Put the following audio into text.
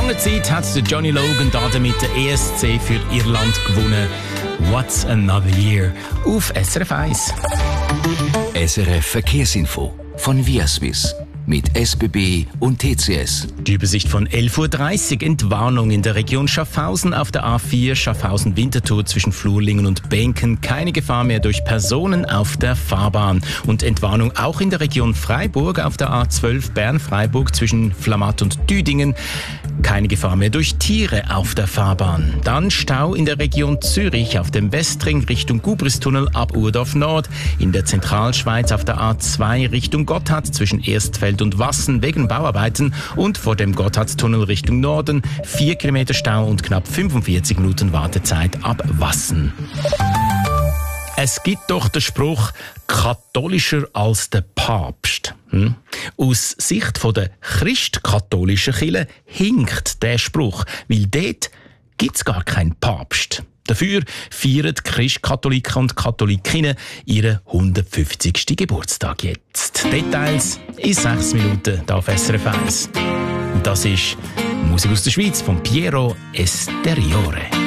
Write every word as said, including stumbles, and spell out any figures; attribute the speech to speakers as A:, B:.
A: Lange Zeit hat der Johnny Logan damit den E S C für Irland gewonnen. What's Another Year auf S R F eins.
B: S R F Verkehrsinfo von Viaswiss mit S B B und T C S.
A: Die Übersicht von elf Uhr dreißig. Entwarnung in der Region Schaffhausen auf der A vier Schaffhausen-Winterthur zwischen Flurlingen und Benken. Keine Gefahr mehr durch Personen auf der Fahrbahn. Und Entwarnung auch in der Region Freiburg auf der A zwölf Bern-Freiburg zwischen Flamatt und Düdingen. Keine Gefahr mehr durch Tiere auf der Fahrbahn. Dann Stau in der Region Zürich auf dem Westring Richtung Gubristunnel ab Urdorf Nord. In der Zentralschweiz auf der A zwei Richtung Gotthard zwischen Erstfeld und Wassen wegen Bauarbeiten und vor dem Gotthardstunnel Richtung Norden. Vier Kilometer Stau und knapp fünfundvierzig Minuten Wartezeit ab Wassen. Es gibt doch den Spruch, katholischer als der Papst. Hm? Aus Sicht von der christkatholischen Kirche hinkt der Spruch, weil dort gibt es gar keinen Papst. Dafür feiern die Christkatholiken und Katholikinnen ihren hundertfünfzigsten Geburtstag jetzt. Details in sechs Minuten hier auf S R F eins. Und das ist Musik aus der Schweiz von Piero Esteriore.